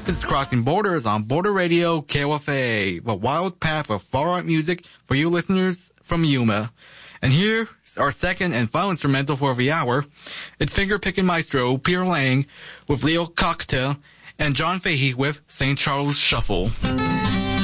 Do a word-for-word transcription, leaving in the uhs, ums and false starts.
This is Crossing Borders on Border Radio K O F A, the wild path of far out music for you listeners from Yuma. And here's our second and final instrumental for the hour. It's finger-picking maestro Peter Lang with Leo Cocktail and John Fahey with Saint Charles Shuffle.